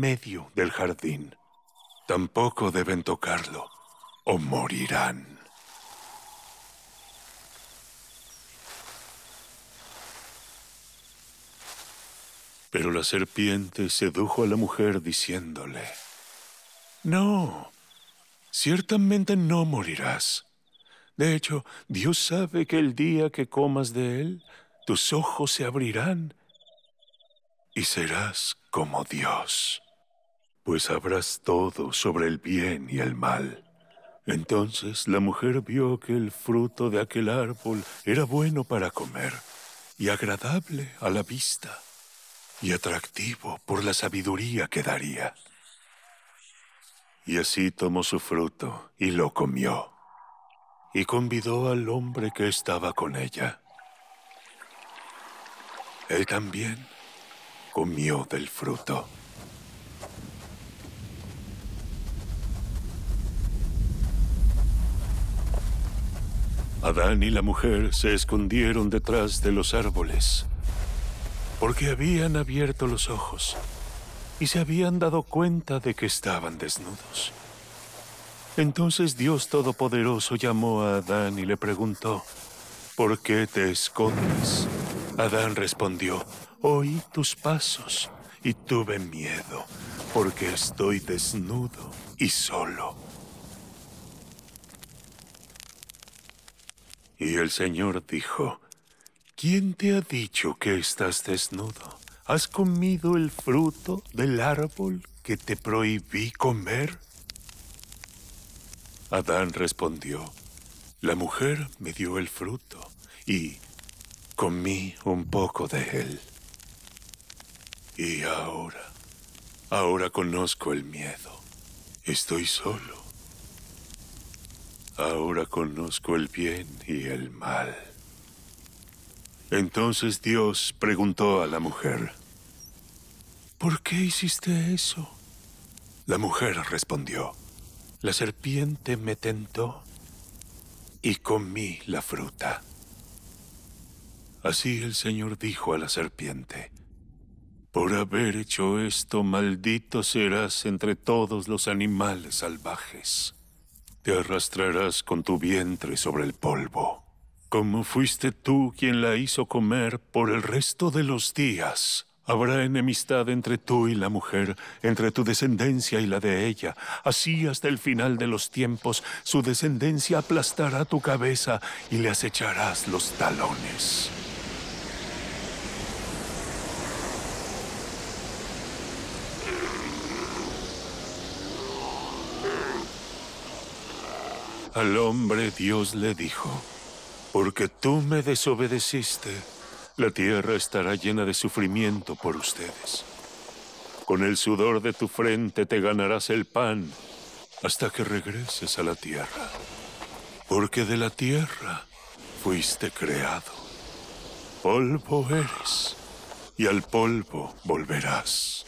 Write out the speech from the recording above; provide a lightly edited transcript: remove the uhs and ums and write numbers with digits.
medio del jardín. Tampoco deben tocarlo, o morirán. Pero la serpiente sedujo a la mujer diciéndole: No, ciertamente no morirás. De hecho, Dios sabe que el día que comas de él, tus ojos se abrirán y serás como Dios, pues sabrás todo sobre el bien y el mal. Entonces la mujer vio que el fruto de aquel árbol era bueno para comer y agradable a la vista y atractivo por la sabiduría que daría. Y así tomó su fruto y lo comió, y convidó al hombre que estaba con ella. Él también comió del fruto. Adán y la mujer se escondieron detrás de los árboles, porque habían abierto los ojos y se habían dado cuenta de que estaban desnudos. Entonces Dios Todopoderoso llamó a Adán y le preguntó: ¿Por qué te escondes? Adán respondió: Oí tus pasos y tuve miedo, porque estoy desnudo y solo. Y el Señor dijo: ¿Quién te ha dicho que estás desnudo? ¿Has comido el fruto del árbol que te prohibí comer? Adán respondió: La mujer me dio el fruto y comí un poco de él. Y ahora conozco el miedo. Estoy solo. Ahora conozco el bien y el mal. Entonces Dios preguntó a la mujer: ¿Por qué hiciste eso? La mujer respondió: La serpiente me tentó y comí la fruta. Así el Señor dijo a la serpiente: Por haber hecho esto, maldito serás entre todos los animales salvajes. Te arrastrarás con tu vientre sobre el polvo. Como fuiste tú quien la hizo comer, por el resto de los días habrá enemistad entre tú y la mujer, entre tu descendencia y la de ella. Así hasta el final de los tiempos, su descendencia aplastará tu cabeza y le acecharás los talones. Al hombre Dios le dijo: Porque tú me desobedeciste, la tierra estará llena de sufrimiento por ustedes. Con el sudor de tu frente te ganarás el pan hasta que regreses a la tierra. Porque de la tierra fuiste creado. Polvo eres, y al polvo volverás.